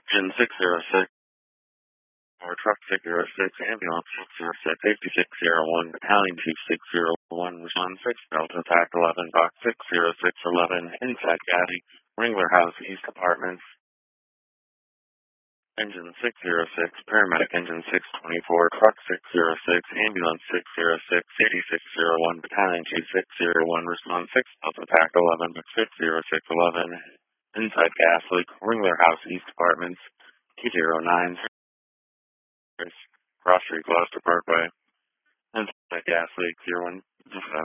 Engine 606, or truck 606, ambulance 606, safety 601, battalion 2601, respond 6, Delta attack 11, box 60611, inside Gaddy, Ringler House, East Apartments. Engine 606, paramedic engine 624, truck 606, ambulance 606, city 601, battalion 2601, respond 6, Delta attack 11, box 60611, inside gas leak, Ringler House, East Apartments, T09, Cross Street, Gloucester Parkway, inside gas leak, 01,